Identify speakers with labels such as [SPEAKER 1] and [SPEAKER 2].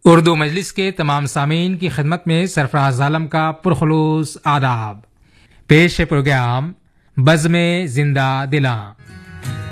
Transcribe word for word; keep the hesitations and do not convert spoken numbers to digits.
[SPEAKER 1] उर्दू मजलिस के तमाम सामीन की खिदमत में सरफराज आलम का पुरखलूस आदाब। पेश है प्रोग्राम बज़्म जिंदा दिलां।